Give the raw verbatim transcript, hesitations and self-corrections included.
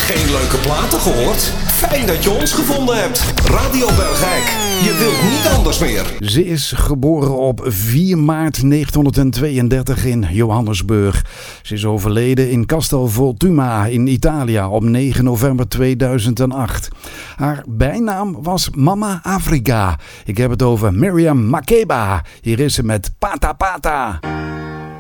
geen leuke platen gehoord? Fijn dat je ons gevonden hebt. Radio Bergijk. Je wilt niet anders meer. Ze is geboren op vier maart negentien tweeëndertig in Johannesburg. Ze is overleden in Castel Volturno in Italië op negen november tweeduizend acht. Haar bijnaam was Mama Afrika. Ik heb het over Miriam Makeba. Hier is ze met Pata Pata.